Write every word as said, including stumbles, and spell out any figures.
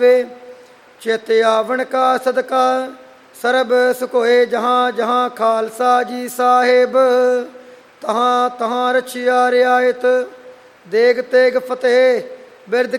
ਚਿਤ ਆਵਣ ਕਾ ਸਦਕਾ ਸਰਬ ਸੁਖ ਹੋਏ ਜਹਾਂ ਜਹਾਂ ਖਾਲਸਾ ਜੀ ਸਾਹਿਬ ਤਹਾਂ ਤਹਾਂ ਰਛਿਆ ਰਿਆਇਤ ਦੇਗ ਤੇਗ ਫਤਿਹ ਬਿਰਦ